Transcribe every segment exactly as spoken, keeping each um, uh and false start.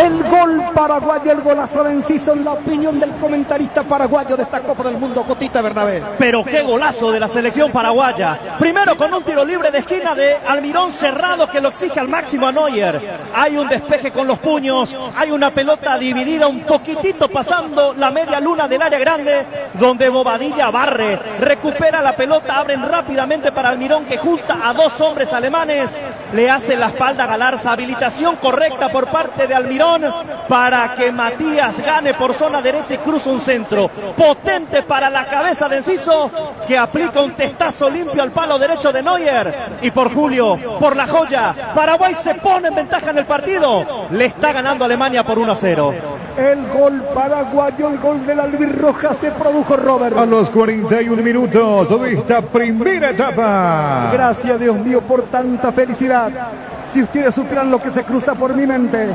El gol paraguayo, el golazo de Enciso, en la opinión del comentarista paraguayo de esta Copa del Mundo, Cotita Bernabé. Pero qué golazo de la selección paraguaya. Primero con un tiro libre de esquina de Almirón cerrado que lo exige al máximo a Neuer. Hay un despeje con los puños, hay una pelota dividida un poquitito pasando la media luna del área grande, donde Bobadilla barre, recupera la pelota, abren rápidamente para Almirón que junta a dos hombres alemanes, le hace la espalda a Galarza, habilitación correcta por parte de Almirón para que Matías gane por zona derecha y cruza un centro potente para la cabeza de Enciso, que aplica un testazo limpio al palo derecho de Neuer, y por Julio, por la joya, Paraguay se pone en ventaja en el partido, le está ganando a Alemania por uno a cero. El gol paraguayo, el gol del albirroja se produjo, Robert. A los cuarenta y un minutos de esta primera etapa. Gracias, Dios mío, por tanta felicidad. Si ustedes supieran lo que se cruza por mi mente.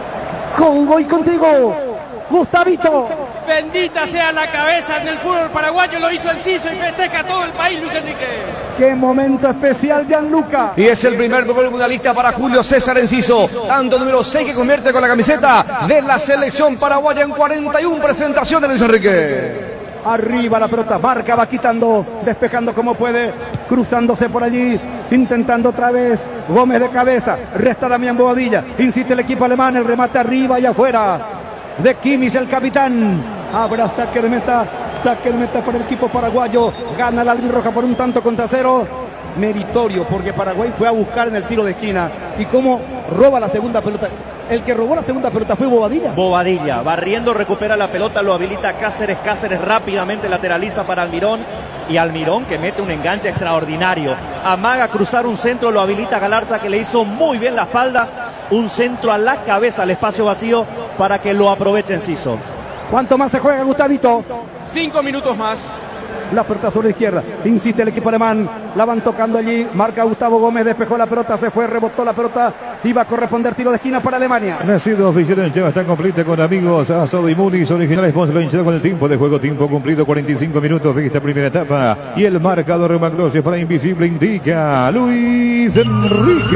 Con, voy contigo, Gustavito. Bendita sea la cabeza del fútbol paraguayo, lo hizo Enciso y festeja todo el país, Luis Enrique. Qué momento especial, Gianluca. Y es el primer gol mundialista para Julio César Enciso, tanto número seis que convierte con la camiseta de la selección paraguaya en cuarenta y una presentaciones, Luis Enrique. Arriba la pelota, marca, va quitando, despejando como puede, cruzándose por allí, intentando otra vez, Gómez de cabeza, resta Damián Bobadilla, insiste el equipo alemán, el remate arriba y afuera, de Kimmich el capitán, habrá saque de meta, saque de meta para el equipo paraguayo, gana la albirroja por un tanto contra cero, meritorio, porque Paraguay fue a buscar en el tiro de esquina, y cómo roba la segunda pelota. El que robó la segunda pelota fue Bobadilla. Bobadilla, barriendo, recupera la pelota, lo habilita Cáceres. Cáceres rápidamente lateraliza para Almirón. Y Almirón que mete un enganche extraordinario. Amaga cruzar un centro, lo habilita Galarza que le hizo muy bien la espalda. Un centro a la cabeza, al espacio vacío para que lo aproveche Enciso. ¿Cuánto más se juega, Gustavito? Cinco minutos más. La pelota sobre la izquierda, insiste el equipo alemán, la van tocando allí, marca Gustavo Gómez, despejó la pelota, se fue, rebotó la pelota, iba a corresponder tiro de esquina para Alemania. Nacido oficial en Chava, está completa con amigos, Asado y Munis, originales, sponsor hinchado con el tiempo de juego, tiempo cumplido, cuarenta y cinco minutos de esta primera etapa, y el marcador Macrosis para Invisible indica Luis Enrique.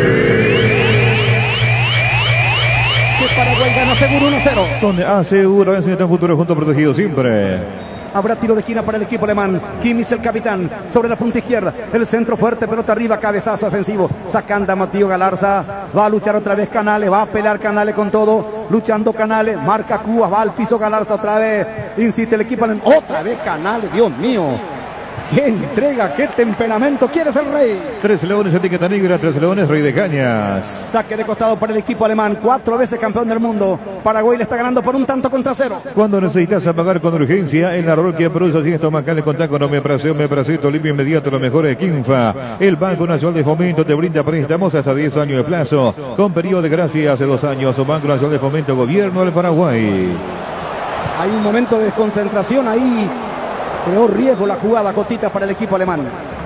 Paraguay gana seguro uno a cero. Donde asegura en el futuro junto protegido siempre. Habrá tiro de esquina para el equipo alemán. Kimmich el capitán sobre la punta izquierda. El centro fuerte, pelota arriba, cabezazo ofensivo. Sacando a Matías Galarza. Va a luchar otra vez Canales. Va a pelear Canales con todo. Luchando Canales. Marca Cubas. Va al piso Galarza otra vez. Insiste el equipo alemán. Otra vez Canales. Dios mío. ¡Qué entrega! ¡Qué temperamento! ¿Quieres el rey? Tres leones, etiqueta negra, tres leones, rey de cañas. Saque de costado para el equipo alemán. Cuatro veces campeón del mundo. Paraguay le está ganando por un tanto contra cero. Cuando necesitas apagar con urgencia, en la Roquia Produce así estomacales con con omeprazol, omeprazito, limpio inmediato, lo mejor de Quinfa. El Banco Nacional de Fomento te brinda préstamos hasta diez años de plazo. Con periodo de gracia hace dos años. O Banco Nacional de Fomento, Gobierno del Paraguay. Hay un momento de desconcentración ahí. Creó riesgo la jugada, Cotita, para el equipo alemán.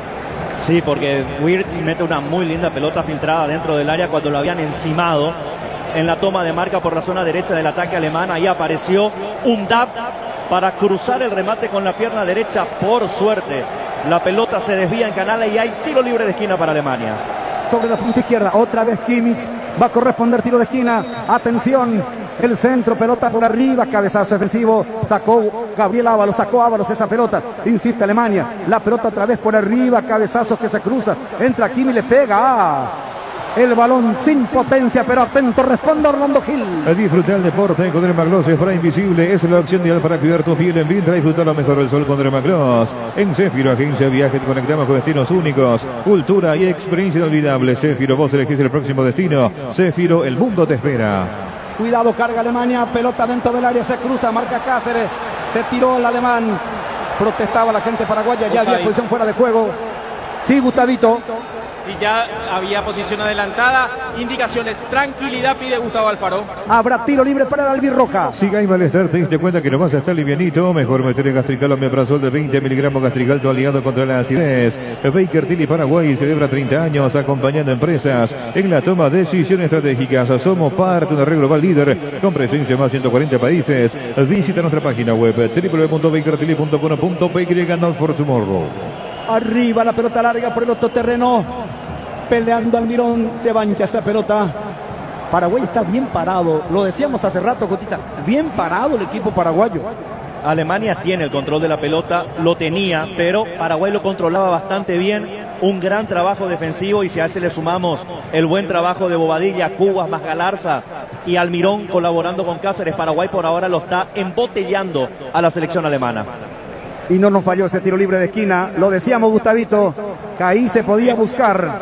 Sí, porque Wirtz mete una muy linda pelota filtrada dentro del área cuando lo habían encimado en la toma de marca por la zona derecha del ataque alemán. Ahí apareció un D A P para cruzar el remate con la pierna derecha. Por suerte, la pelota se desvía en Canales y hay tiro libre de esquina para Alemania. Sobre la punta izquierda, otra vez Kimmich. Va a corresponder tiro de esquina. Atención. El centro, pelota por arriba, cabezazo defensivo, sacó Gabriel Ábalos, sacó Ábalos esa pelota, insiste Alemania, la pelota otra vez por arriba, cabezazos que se cruza, entra Kimi y le pega, ah, el balón sin potencia, pero atento, responde Orlando Gil. Disfruta el deporte con Dermagloss para Invisible, es la opción ideal para cuidar tu piel en Vintra y disfrutar lo mejor del sol con Dermagloss. En Céfiro, agencia de viaje, te conectamos con destinos únicos, cultura y experiencia inolvidable. Céfiro, vos elegís el próximo destino. Céfiro, el mundo te espera. Cuidado, carga Alemania, pelota dentro del área, se cruza, marca Cáceres, se tiró el alemán, protestaba la gente paraguaya, ya había posición fuera de juego. Sí, Gustavito. Si ya había posición adelantada, indicaciones, tranquilidad pide Gustavo Alfaro. Habrá tiro libre para la albirroja. Si hay malestar, te diste cuenta que no vas a estar livianito, mejor meter en Gastrical omeprazol de veinte miligramos. Gastrical, tu aliado contra la acidez. Baker Tilly Paraguay celebra treinta años acompañando empresas en la toma de decisiones estratégicas. Somos parte de una red global líder con presencia en más de ciento cuarenta países. Visita nuestra página web w w w punto baker tilly punto com punto b y not for tomorrow. Arriba la pelota larga por el otro terreno. Peleando Almirón, se mancha esa pelota. Paraguay está bien parado, lo decíamos hace rato, Cotita, bien parado el equipo paraguayo. Alemania tiene el control de la pelota, lo tenía, pero Paraguay lo controlaba bastante bien. Un gran trabajo defensivo, y si a ese le sumamos el buen trabajo de Bobadilla, Cubas, más Galarza y Almirón colaborando con Cáceres, Paraguay por ahora lo está embotellando a la selección alemana. Y no nos falló ese tiro libre de esquina, lo decíamos, Gustavito, que ahí se podía buscar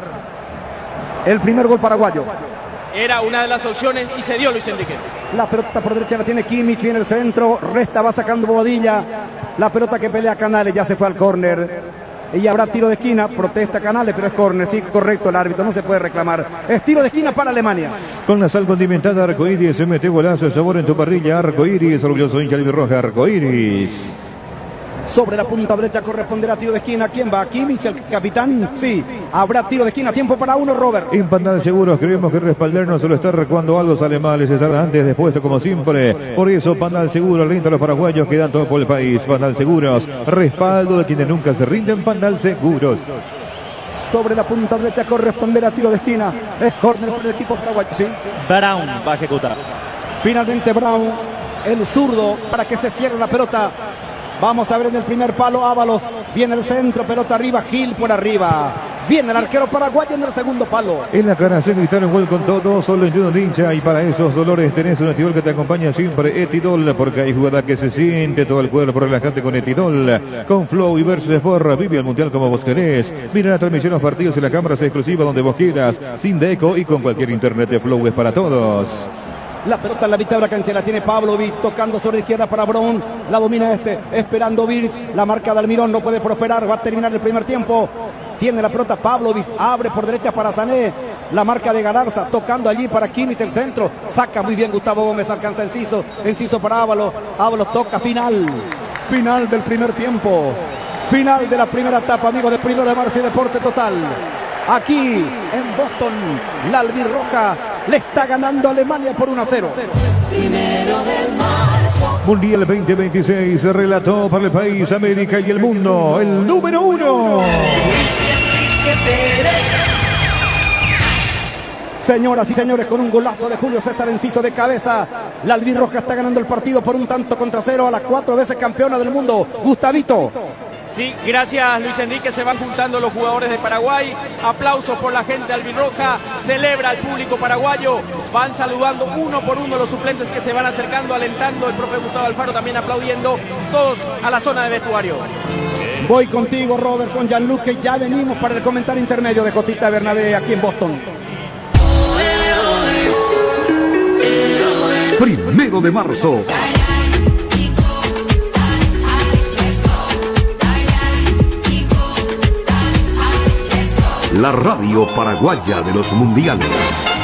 el primer gol paraguayo. Era una de las opciones y se dio Luis Enrique. La pelota por derecha la tiene Kimmich en el centro, resta, va sacando Bobadilla, la pelota que pelea Canales ya se fue al córner. Y habrá tiro de esquina, protesta Canales, pero es córner, sí, correcto el árbitro, no se puede reclamar. Es tiro de esquina para Alemania. Con la sal condimentada Arcoiris, se mete golazo, sabor en tu parrilla, Arcoiris, orgulloso hincha albirroja, Arcoiris. Sobre la punta derecha corresponderá tiro de esquina. ¿Quién va? ¿Kimmich, el capitán? Sí. Habrá tiro de esquina. Tiempo para uno, Robert. En Pandal Seguros creemos que respaldarnos solo está cuando algo sale mal. Es estar antes, después, como siempre. Por eso, Pandal Seguros rinde a los paraguayos que dan todo por el país. Pandal Seguros, respaldo de quienes nunca se rinden. Pandal Seguros. Sobre la punta derecha corresponderá tiro de esquina. Es córner por el equipo paraguayo. Sí. Brown va a ejecutar. Finalmente Brown, el zurdo, para que se cierre la pelota. Vamos a ver en el primer palo Ábalos, viene el centro, pelota arriba, Gil por arriba. Viene el arquero paraguayo en el segundo palo. En la cara se gritaron gol con todo, solo entiendo un hincha, y para esos dolores tenés un Etidol que te acompaña siempre, Etidol, porque hay jugada que se siente todo el cuerpo relajante con Etidol. Con Flow y Versus Sport, vive el mundial como vos querés. Mira la transmisión, los partidos y la cámara exclusiva donde vos quieras, sin deco y con cualquier internet de Flow es para todos. La pelota en la mitad de la cancha la tiene Pavlovic, tocando sobre la izquierda para Brown, la domina este, esperando Virz, la marca de Almirón no puede prosperar, va a terminar el primer tiempo, tiene la pelota Pavlovic, abre por derecha para Sané, la marca de Galarza, tocando allí para Kimmich el centro, saca muy bien Gustavo Gómez, alcanza Enciso, Enciso para Ábalos, Ábalos toca, final, final del primer tiempo, final de la primera etapa, amigos de Primero de Marzo y Deporte Total. Aquí en Boston, la albirroja le está ganando a Alemania por uno a cero. Primero de marzo. Mundial veinte veintiséis se relató para el país, América y el mundo. El número uno. Señoras y señores, con un golazo de Julio César Enciso de cabeza, la albirroja está ganando el partido por un tanto contra cero a la cuatro veces campeona del mundo. Gustavito. Sí, gracias Luis Enrique, se van juntando los jugadores de Paraguay, aplausos por la gente albirroja, celebra al público paraguayo, van saludando uno por uno los suplentes que se van acercando, alentando, el profe Gustavo Alfaro también aplaudiendo, todos a la zona de vestuario. Voy contigo, Robert, con Gianluca, ya venimos para el comentario intermedio de Cotita Bernabé aquí en Boston. Primero de marzo. La radio paraguaya de los mundiales.